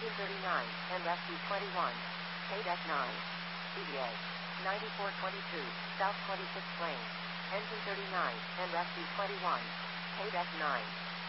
Engine 39, and rescue 21. KDEC 9. CDA 9422, South 26 Lane. Engine 39, and rescue 21. KDEC 9.